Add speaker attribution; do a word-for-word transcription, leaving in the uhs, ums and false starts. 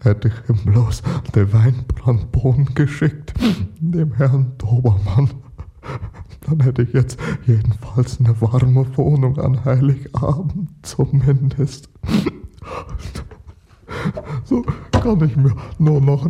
Speaker 1: hätte ich ihm bloß den Weinbrandbohnen geschickt, dem Herrn Dobermann. Dann hätte ich jetzt jedenfalls eine warme Wohnung an Heiligabend zumindest. So kann ich mir nur noch